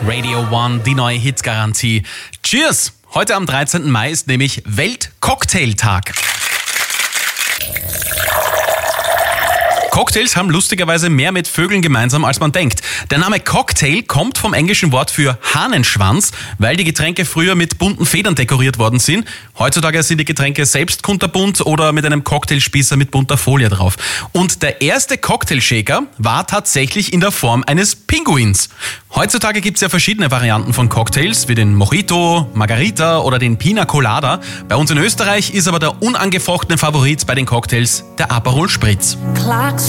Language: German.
Radio One, die neue Hitgarantie. Cheers! Heute am 13. Mai ist nämlich Weltcocktailtag. Cocktails haben lustigerweise mehr mit Vögeln gemeinsam, als man denkt. Der Name Cocktail kommt vom englischen Wort für Hahnenschwanz, weil die Getränke früher mit bunten Federn dekoriert worden sind. Heutzutage sind die Getränke selbst kunterbunt oder mit einem Cocktailspießer mit bunter Folie drauf. Und der erste Cocktailshaker war tatsächlich in der Form eines Pinguins. Heutzutage gibt es ja verschiedene Varianten von Cocktails, wie den Mojito, Margarita oder den Pina Colada. Bei uns in Österreich ist aber der unangefochtene Favorit bei den Cocktails der Aperol Spritz.